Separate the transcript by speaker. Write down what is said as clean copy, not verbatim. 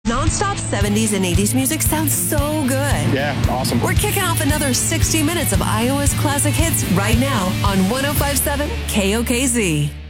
Speaker 1: Non-stop 70s and 80s music sounds so good.
Speaker 2: Yeah, awesome.
Speaker 1: We're kicking off another 60 minutes of Iowa's classic hits right now on 105.7 KOKZ.